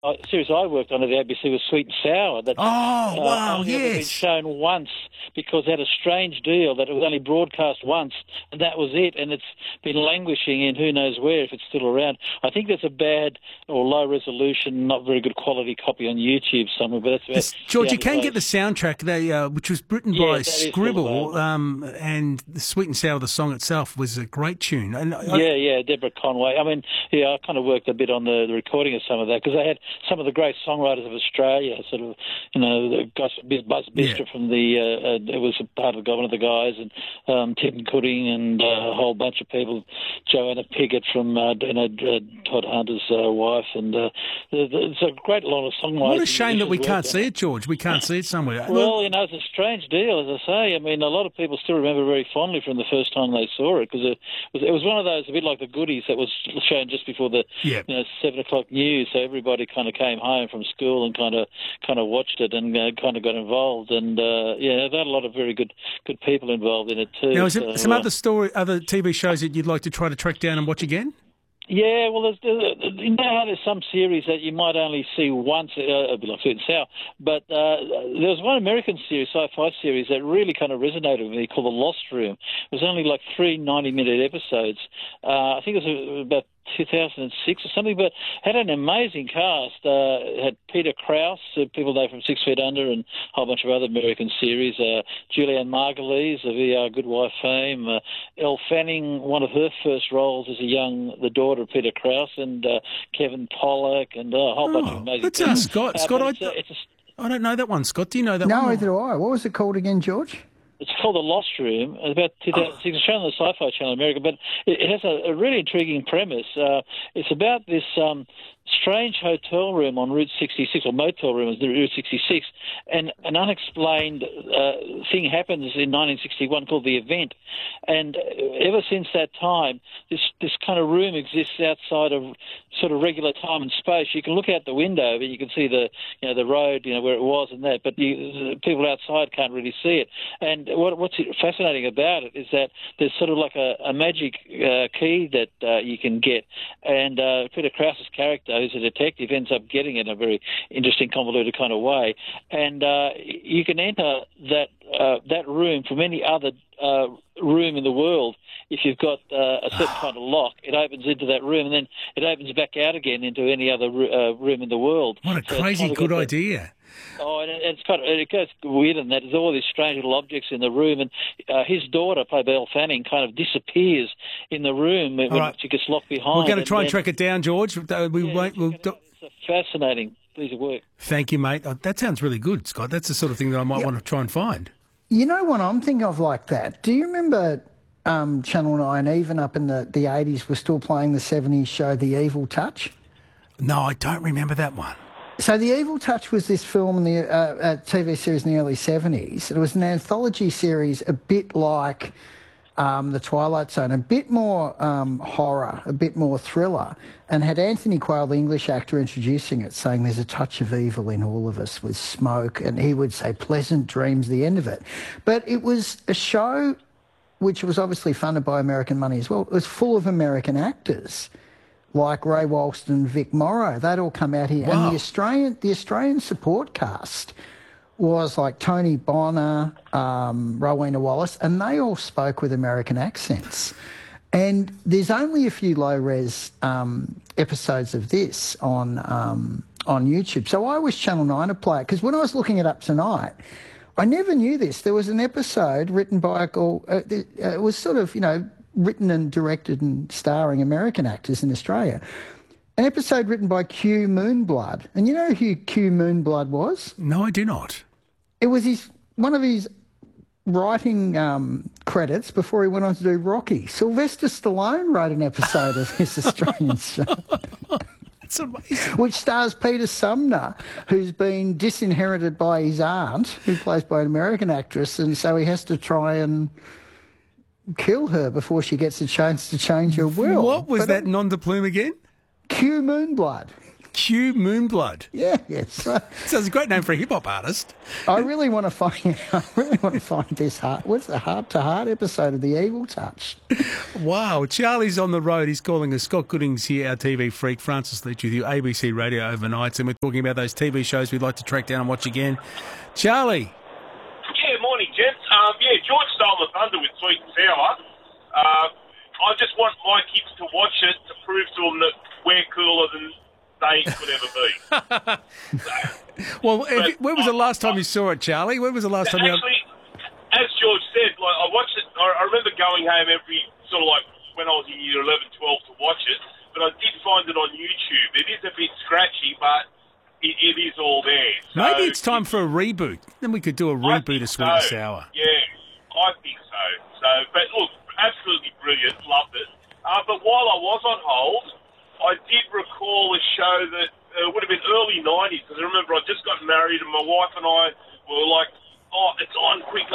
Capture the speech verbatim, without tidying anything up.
uh, series I worked on at the A B C was Sweet and Sour. That, Oh, uh, wow, only ever been yes. shown once because it had a strange deal that it was only broadcast once, and that was it. And it's been languishing in who knows where, if it's still around. I think there's a bad or low resolution, not very good quality copy on YouTube somewhere. But that's This, about George, the you can only get the place. soundtrack, they, uh, which was written Yeah, by that is still Scribble, available. um, and the Sweet and Sour, the song itself, was a great tune. And I, Yeah, yeah, Deborah Conway. I mean, yeah, I kind of worked a bit on the, the recording of some of that because they had some of the great songwriters of Australia, sort of, you know, the guys, Buzz Bistra Yeah. from the, uh, uh, it was a part of one of the guys, and um, Tim Gooding and uh, a whole bunch of people, Joanna Piggott from, uh, you know, uh, Todd Hunter's uh, wife, and uh, the, the, it's a great lot of songwriters. what a shame that we musicians can't worked on see it, George. We can't see it somewhere. Well, you know, it's a strange deal, as I say. I mean, a lot of people still remember very fondly from the first time they saw it because it was, it was one of those, a bit like the Goodies, that was shown just before the Yeah. you know seven o'clock news. So everybody kind of came home from school and kind of kind of watched it and uh, kind of got involved. And uh, yeah, there had a lot of very good good people involved in it too. Now, is there So, some uh, other story, other T V shows that you'd like to try to track down and watch again? Yeah, well, there's, there's, you know how there's some series that you might only see once, uh, a bit like Sweet and Sour, but uh, there was one American series, sci-fi series, that really kind of resonated with me called The Lost Room. It was only like three ninety-minute episodes. Uh, I think it was about two thousand six or something, but had an amazing cast. Uh, had Peter Krause, uh, people know from Six Feet Under, and a whole bunch of other American series. Uh, Julianne Margulies of the uh, Good Wife fame. Uh, Elle Fanning, one of her first roles as a young, the daughter of Peter Krause, and uh, Kevin Pollak, and uh, a whole bunch of Oh, amazing let's people. ask Scott. Uh, Scott, but I, it's a- it's a I don't know that one. Scott, do you know that No, one? either do I. What was it called again, George? It's called The Lost Room. It's about two thousand six. It's shown on the Sci-Fi Channel in America, but it, it has a, a really intriguing premise. Uh, it's about this um, strange hotel room on Route sixty-six, or motel room on Route sixty-six, and an unexplained uh, thing happens in nineteen sixty-one called The Event. And ever since that time, this this kind of room exists outside of sort of regular time and space. You can look out the window, but you can see the you know the road, you know where it was and that, but you, people outside can't really see it. And what, what's fascinating about it is that there's sort of like a, a magic uh, key that uh, you can get, and uh, Peter Krause's character, who's a detective, ends up getting it in a very interesting, convoluted kind of way. And uh, you can enter that uh, that room from any other uh, room in the world. If you've got uh, a certain kind of lock, it opens into that room, and then it opens back out again into any other uh, room in the world. What a So it's crazy kind of good got that- idea. Oh, and it- it's kind of, it goes weird in that. There's all these strange little objects in the room, and uh, his daughter, played by Elle Fanning, kind of disappears in the room when right. she gets locked behind. We're going to and try and then- track it down, George. Uh, We Yeah, won't. We'll, check it out. It's a fascinating piece of work. thank you, mate. Oh, that sounds really good, Scott. That's the sort of thing that I might Yeah. want to try and find. You know what I'm thinking of like that? Do you remember um, Channel nine, even up in the, the eighties, was still playing the seventies show The Evil Touch? No, I don't remember that one. So The Evil Touch was this film in the uh, uh, T V series in the early seventies. It was an anthology series, a bit like um, The Twilight Zone, a bit more um, horror, a bit more thriller, and had Anthony Quayle, the English actor, introducing it, saying there's a touch of evil in all of us with smoke, and he would say pleasant dreams, the end of it. But it was a show which was obviously funded by American money as well. It was full of American actors, like Ray Walston, Vic Morrow. They'd all come out here. Wow. And the Australian, the Australian support cast was like Tony Bonner, um, Rowena Wallace, and they all spoke with American accents. And there's only a few low-res um, episodes of this on um, on YouTube. So I wish Channel nine would play it, because when I was looking it up tonight, I never knew this. There was an episode written by, uh, it was sort of, you know, written and directed and starring American actors in Australia. An episode written by Q Moonblood. And you know who Q Moonblood was? No, I do not. It was his one of his writing um, credits before he went on to do Rocky. Sylvester Stallone wrote an episode of this Australian show, That's amazing. which stars Peter Sumner, who's been disinherited by his aunt, who plays by an American actress, and so he has to try and kill her before she gets a chance to change her will. What was But, that uh, nom de plume again? Q Moonblood. Q Moonblood. Yeah, yes. Uh, Sounds a great name for a hip hop artist. I really want to find. I really want to find this heart. What's the heart to heart episode of the Eagle Touch? Wow, Charlie's on the road. He's calling us. Scott Gooding's here, our T V freak. Francis Leach with you, A B C Radio Overnights, and we're talking about those T V shows we'd like to track down and watch again. Charlie. Yeah, morning, gents. Um, yeah, George stole the thunder with Sweet and Sour. Uh, I just want my kids to watch it to prove to them that we're cooler than they could ever be. So, Well, if, but when was the I- last time I- you saw it, Charlie? When was the last time you... Actually, as George said, like I watched it. I, I remember going home every sort of like when I was in year eleven, twelve to watch it. But I did find it on YouTube. It is a bit scratchy, but it, it is all there. So Maybe it's time for a reboot. Then we could do a I reboot think of Sweet and so. Sour. Yeah, I think so. So, but look, absolutely brilliant. Loved it. Uh, but while I was on hold, I did recall a show that uh, would have been early nineties, because I remember I just got married and my wife and I were like, oh, it's on quickly.